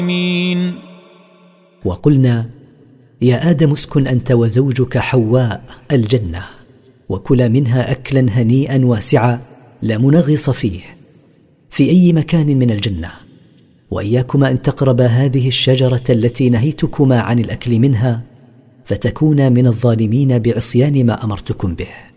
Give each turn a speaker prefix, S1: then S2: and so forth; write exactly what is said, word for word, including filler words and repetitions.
S1: وقلنا يا آدم اسكن أنت وزوجك حواء الجنة وكلا منها أكلا هنيئا واسعا لا منغص فيه في أي مكان من الجنة، وإياكما أن تقربا هذه الشجرة التي نهيتكما عن الأكل منها فتكونا من الظالمين بعصيان ما أمرتكم به.